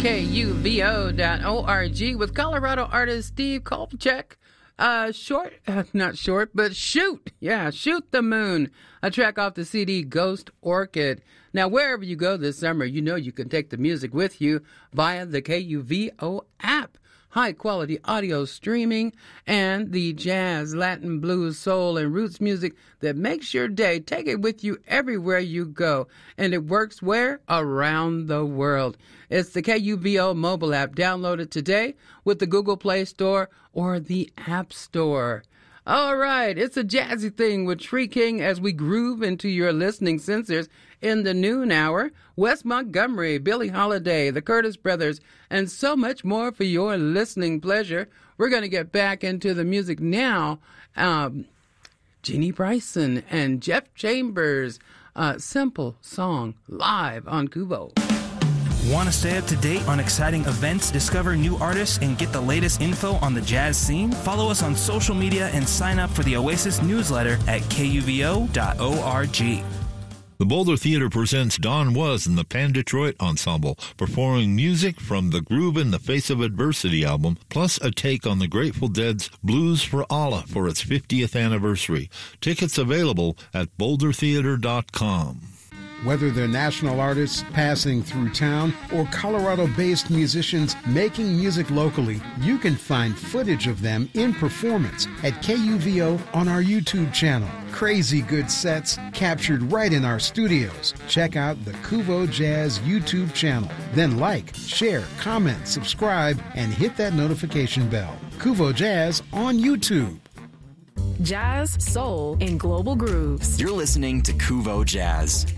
KUVO.org with Colorado artist Steve Kolchak. Not short, but Shoot. Yeah, Shoot the Moon, a track off the CD Ghost Orchid. Now, wherever you go this summer, you know you can take the music with you via the KUVO app. High-quality audio streaming and the jazz, Latin, blues, soul, and roots music that makes your day. Take it with you everywhere you go. And it works where? Around the world. It's the KUVO mobile app. Download it today with the Google Play Store or the App Store. All right, it's a jazzy thing with Tree King as we groove into your listening sensors in the noon hour. Wes Montgomery, Billie Holiday, the Curtis Brothers, and so much more for your listening pleasure. We're going to get back into the music now. Jeannie Bryson and Jeff Chambers, Simple Song, live on KUVO. Want to stay up to date on exciting events, discover new artists, and get the latest info on the jazz scene? Follow us on social media and sign up for the Oasis newsletter at kuvo.org. The Boulder Theater presents Don Was and the Pan Detroit Ensemble, performing music from the Groove in the Face of Adversity album, plus a take on the Grateful Dead's Blues for Allah for its 50th anniversary. Tickets available at bouldertheater.com. Whether they're national artists passing through town or Colorado-based musicians making music locally, you can find footage of them in performance at KUVO on our YouTube channel. Crazy good sets captured right in our studios. Check out the KUVO Jazz YouTube channel. Then like, share, comment, subscribe, and hit that notification bell. KUVO Jazz on YouTube. Jazz, soul, and global grooves. You're listening to KUVO Jazz.